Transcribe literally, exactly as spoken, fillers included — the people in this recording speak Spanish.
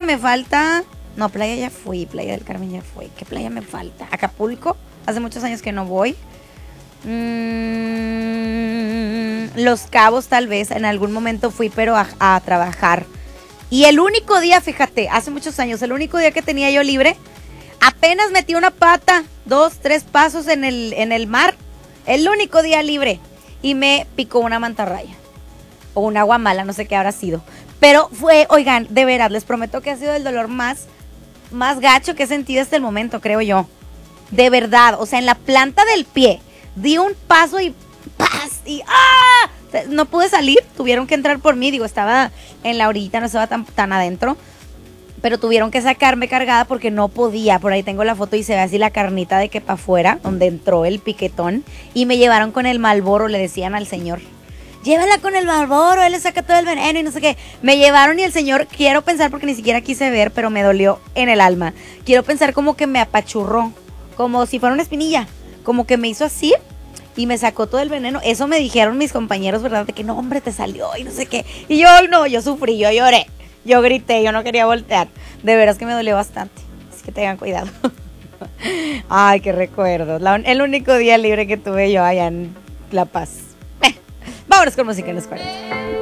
me falta. No, playa ya fui, Playa del Carmen ya fui. ¿Qué playa me falta? Acapulco, hace muchos años que no voy. Mm, Los Cabos tal vez, en algún momento fui, pero a, a trabajar. Y el único día, fíjate, hace muchos años, el único día que tenía yo libre, apenas metí una pata, dos, tres pasos en el, en el mar. El único día libre. Y me picó una mantarraya. O un agua mala, no sé qué habrá sido. Pero fue, oigan, de veras, les prometo que ha sido el dolor más, más gacho que he sentido hasta el momento, creo yo. De verdad, o sea, en la planta del pie. Di un paso y ¡paz! Y ¡ah! No pude salir, tuvieron que entrar por mí. Digo, estaba en la orillita, no estaba tan, tan adentro. Pero tuvieron que sacarme cargada porque no podía. Por ahí tengo la foto y se ve así la carnita de que para afuera, donde entró el piquetón. Y me llevaron con el Malboro, le decían al señor. Llévala con el Malboro, él le saca todo el veneno y no sé qué. Me llevaron y el señor, quiero pensar porque ni siquiera quise ver, pero me dolió en el alma. Quiero pensar como que me apachurró, como si fuera una espinilla. Como que me hizo así y me sacó todo el veneno. Eso me dijeron mis compañeros, ¿verdad? De que no, hombre, te salió y no sé qué. Y yo no, yo sufrí, yo lloré. Yo grité, yo no quería voltear. De veras que me dolió bastante. Así que tengan cuidado. Ay, qué recuerdos. La, el único día libre que tuve yo allá en La Paz. Eh, vámonos con música en los cuarenta.